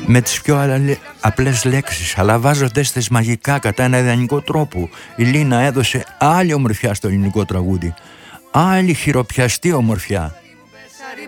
με τις πιο απλές λέξεις, αλλά βάζοντες τις μαγικά κατά ένα ιδανικό τρόπο. Η Λίνα έδωσε άλλη ομορφιά στο ελληνικό τραγούδι, άλλη χειροπιαστή ομορφιά.